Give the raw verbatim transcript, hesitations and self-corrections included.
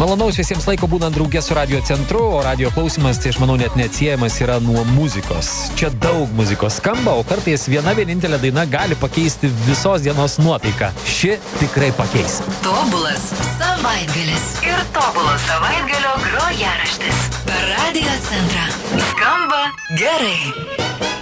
Malonaus visiems laiko būnant draugė su radio centru, o radio klausimas, tai aš manau, net neatsiejamas yra nuo muzikos. Čia daug muzikos skamba, o kartais viena vienintelė daina gali pakeisti visos dienos nuotaiką. Ši tikrai pakeis. Tobulas savaitgalis ir tobulas savaitgalio grojaraštis. Per radio centrą. Skamba gerai.